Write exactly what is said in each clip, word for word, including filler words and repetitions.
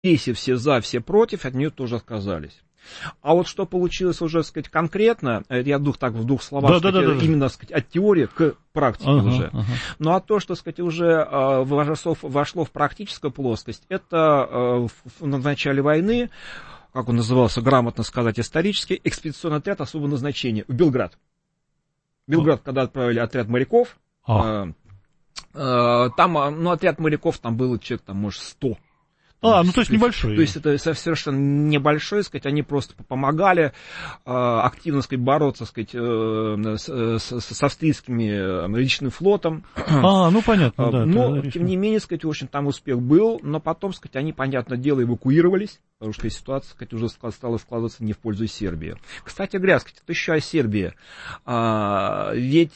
Если все за, все против, от нее тоже отказались. А вот что получилось уже, так сказать, конкретно, я двух, так, в двух словах, да, сказать, да, да, да. именно, так сказать, от теории к практике ага, уже. Ага. Ну, а то, что, так сказать, уже э, вошло, вошло в практическую плоскость, это э, в, в начале войны, как он назывался, грамотно сказать, исторически, экспедиционный отряд особого назначения в Белград. В Белград, когда отправили отряд моряков, а. э, э, там, ну, отряд моряков, там было человек, там, может, сто. А, ну то есть небольшой. То есть это совершенно небольшой, сказать, они просто помогали активно, сказать, бороться, сказать, с, с, с австрийским личным флотом. А, ну понятно, да. Но, тем не менее, сказать, в общем, там успех был, но потом, сказать, они, понятное дело, эвакуировались, потому что ситуация, сказать, уже стала складываться не в пользу Сербии. Кстати говоря, сказать, это еще о Сербии. А, ведь,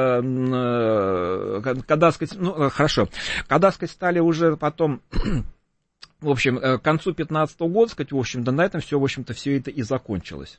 когда, сказать, ну, хорошо, когда, сказать, стали уже потом... В общем, к концу пятнадцатого года, сказать, в общем-то, на этом все, в общем-то, все это и закончилось.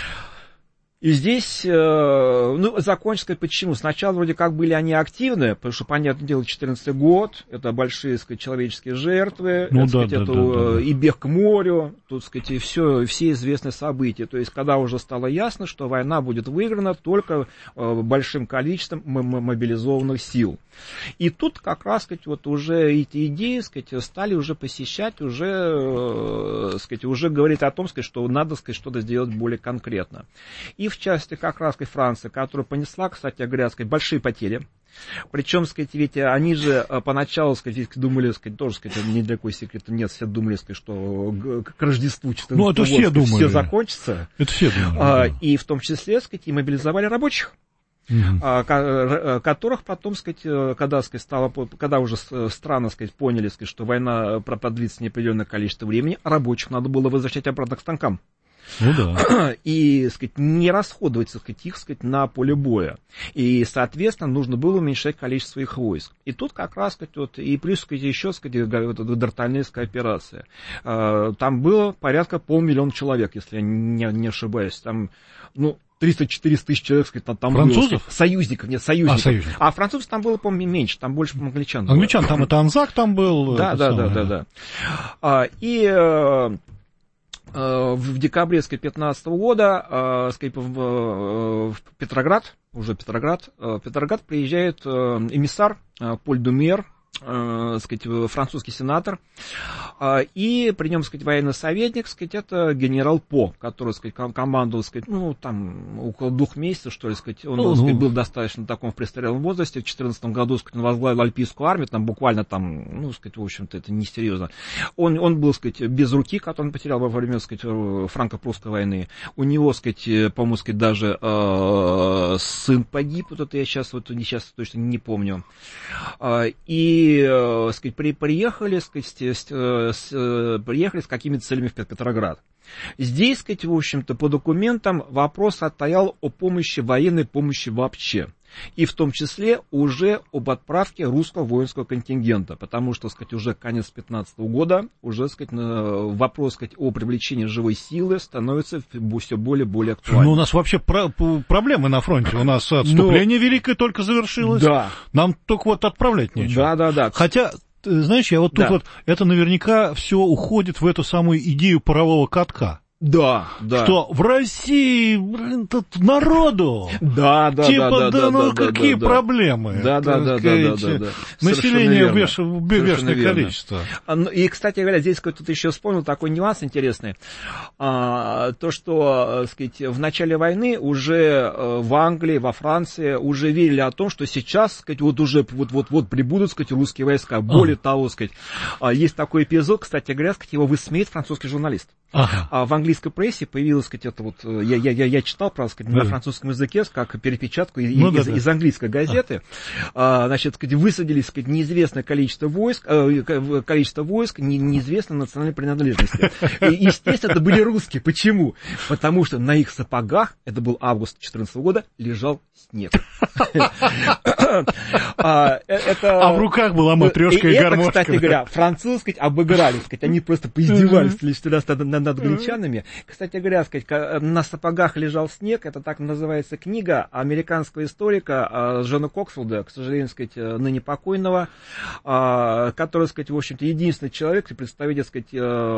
И здесь, ну, закончилось, сказать, почему? Сначала вроде как были они активны, потому что, понятное дело, четырнадцатый год, это большие, сказать, человеческие жертвы, ну, это, да, сказать, да, это да, да. и бег к морю, тут, сказать, и все, все известные события. То есть, когда уже стало ясно, что война будет выиграна только большим количеством мобилизованных сил. И тут как раз, сказать, вот уже эти идеи, сказать, стали уже посещать, уже, сказать, уже говорить о том, сказать, что надо, сказать, что-то сделать более конкретно. И в частности, как раз, сказать, Франция, которая понесла, кстати говоря, сказать, большие потери. Причем, сказать, ведь они же поначалу, сказать, думали, сказать, тоже, сказать, ни для какой секрета нет, все думали, сказать, что к Рождеству четырнадцатого ну, это все, года думали. Все закончится. Это все думали. А, да. И в том числе, сказать, и мобилизовали рабочих. Uh-huh. Которых потом, сказать, когда, сказать, стало, когда уже страны, сказать, поняли, сказать, что война продлится неопределенное количество времени, рабочих надо было возвращать обратно к станкам. Ну да. И, сказать, не расходовать, сказать, их, сказать, на поле боя. И, соответственно, нужно было уменьшать количество их войск. И тут как раз, сказать, вот, и плюс, сказать, еще, сказать, Д'Артаньянская операция. Там было порядка полмиллиона человек, если я не, не ошибаюсь. Там, ну, триста-четыреста тысяч человек, сказать, там французов? Было, союзников, нет, союзников. А, союзников. А французов там было, по-моему, меньше, там больше, по-моему, англичан. Англичан, там это Анзак там был. Да, да, да, да, да, да. И в декабре, сказать, пятнадцатого года, сказать, в Петроград, уже Петроград, в Петроград приезжает эмиссар Поль Думер, сказать, французский сенатор, и при нем, сказать, военный советник, сказать, это генерал По, который, сказать, командовал, сказать, ну, там, около двух месяцев, что ли, сказать, он, ну, сказать, был достаточно в таком престарелом возрасте, в две тысячи четырнадцатом году, сказать, он возглавил альпийскую армию, там, буквально, там, ну, сказать, в общем-то, это несерьезно. Он, он был, сказать, без руки, которую он потерял во время, сказать, франко-прусской войны. У него, сказать, по-моему, сказать, даже э, сын погиб, вот это я сейчас, вот, сейчас точно не помню. И И, сказать, при, приехали, сказать, с, с, приехали с какими-то целями в Петроград. Здесь, сказать, в общем-то, по документам вопрос стоял о помощи, военной помощи вообще. И в том числе уже об отправке русского воинского контингента, потому что, сказать, уже конец пятнадцатого года, уже, сказать, вопрос, сказать, о привлечении живой силы становится все более и более актуальным. Ну, у нас вообще про- проблемы на фронте, у нас отступление Но... великое только завершилось, да. Нам только вот отправлять нечего. Да, да, да. Хотя, ты знаешь, я вот тут да. вот, это наверняка все уходит в эту самую идею парового катка. Да, да. Что в России, блин, тут народу. Да, да, типа, да, да, да, ну да, какие да, проблемы. Да, да, да, да, да, да. Население бешеное количество. И, кстати говоря, здесь тут еще вспомнил такой нюанс интересный. А, то, что, сказать, в начале войны уже в Англии, во Франции уже верили о том, что сейчас, сказать, вот уже вот-вот-вот прибудут, сказать, русские войска. Более а. того, сказать, есть такой эпизод, кстати говоря, сказать, его высмеет французский журналист. Ага. А в английской прессе появилось, сказать, это вот, я, я, я читал, правда, сказать, на французском языке, как перепечатку из, ну, из, да, из английской газеты, а. А, значит, сказать, высадились, сказать, неизвестное количество войск, э, количество войск не, неизвестной национальной принадлежности. И, естественно, это были русские. Почему? Потому что на их сапогах, это был август две тысячи четырнадцатого года, лежал снег. А в руках была матрешка и гармошка. Это, кстати говоря, французы обыграли, они просто поиздевались над англичанами. Кстати говоря, сказать, на сапогах лежал снег, это так называется книга американского историка Джона Коксфилда, к сожалению, сказать, ныне покойного, который, сказать, в общем-то, единственный человек, представитель, сказать,